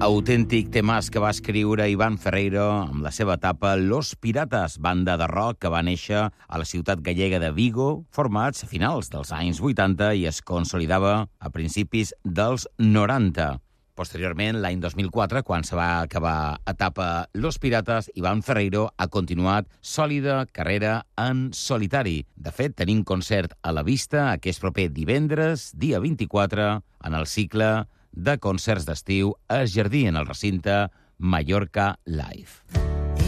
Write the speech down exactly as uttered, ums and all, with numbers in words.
autèntic temàs que va escriure Iván Ferreiro amb la seva etapa Los Piratas, banda de rock que va néixer a la ciutat gallega de Vigo, formats a finals dels anys vuitanta i es consolidava a principis dels noranta. Posteriorment, l'any dos mil quatre, quan se va acabar etapa Los Piratas, Iván Ferreiro ha continuat sòlida carrera en solitari. De fet, tenim concert a la vista aquest proper divendres, dia vint-i-quatre, en el cicle de concerts d'estiu a Jardí, en el recinte Mallorca Live.